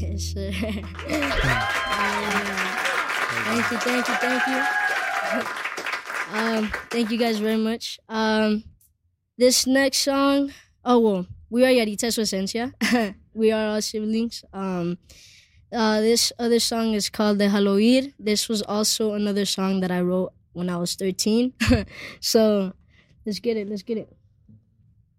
Yes, sir. Thank you. Thank you guys very much. This next song, oh well, we are Yarita su esencia. We are all siblings. This other song is called Déjalo Ir. This was also another song that I wrote when I was 13. So let's get it.